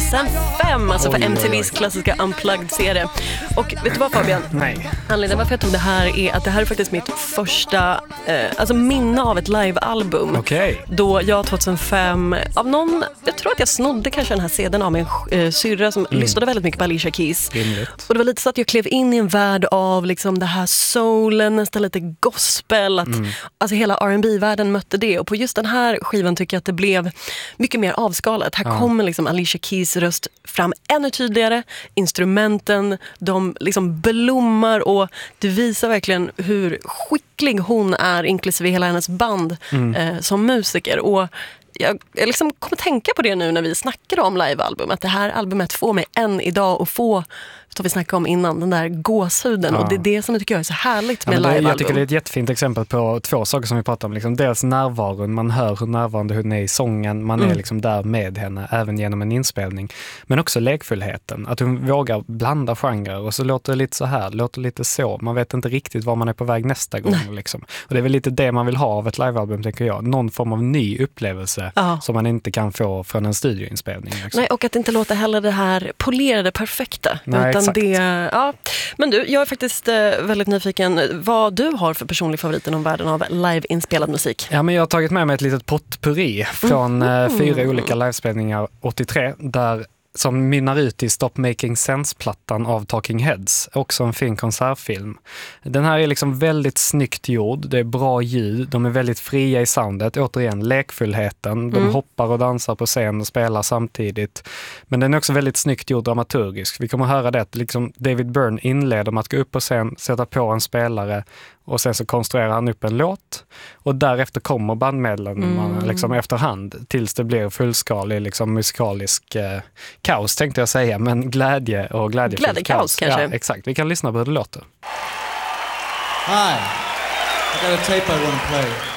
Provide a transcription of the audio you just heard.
2005, alltså för MTVs klassiska Unplugged-serie. Och vet du vad, Fabian? Nej. Anledningen varför jag tog det här är att det här är faktiskt mitt första minne av ett livealbum. Okej. Då jag 2005 av någon, jag tror att jag snodde kanske den här sedeln av min syrra som lyssnade väldigt mycket på Alicia Keys. Rimligt. Och det var lite så att jag klev in i en värld av liksom det här soulen, nästan lite gospel, att alltså hela R&B-världen mötte det. Och på just den här skivan tycker jag att det blev mycket mer avskalat. Här kommer liksom Alicia Keys röst fram ännu tydligare, instrumenten, de liksom blommar och det visar verkligen hur skicklig hon är, inklusive hela hennes band som musiker. Och jag liksom kommer tänka på det nu när vi snackar om livealbum, att det här albumet får mig än idag och få, som vi snackade om innan, den där gåshuden. Och det är det som jag tycker är så härligt med livealbum. Jag tycker det är ett jättefint exempel på två saker som vi pratar om. Liksom dels närvaron, man hör hur närvarande hon är i sången, man är liksom där med henne även genom en inspelning. Men också lekfullheten, att hon vågar blanda genrer och så låter det lite så här, låter lite så. Man vet inte riktigt var man är på väg nästa gång. Liksom. Och det är väl lite det man vill ha av ett livealbum, tänker jag. Någon form av ny upplevelse som man inte kan få från en studioinspelning. Liksom. Nej, och att inte låta heller det här polerade perfekta. Nej, utan exakt. det, Men du, jag är faktiskt väldigt nyfiken vad du har för personlig favorit inom världen av live-inspelad musik. Ja, men jag har tagit med mig ett litet potpurri från 4 olika livespelningar 83 där som mynnar ut i Stop Making Sense-plattan av Talking Heads. Också en fin konsertfilm. Den här är liksom väldigt snyggt gjord. Det är bra ljud. De är väldigt fria i soundet. Återigen, lekfullheten. De hoppar och dansar på scen och spelar samtidigt. Men den är också väldigt snyggt gjord dramaturgisk. Vi kommer att höra det att liksom David Byrne inleder med att gå upp på scen, sätta på en spelare och sen så konstruerar han upp en låt och därefter kommer bandmedlemmarna liksom efterhand tills det blir fullskalig liksom musikalisk kaos tänkte jag säga, men glädje och glädjefullt kaos kanske. Ja, exakt. Vi kan lyssna på hur det låter. Hi, I got a tape I want to play.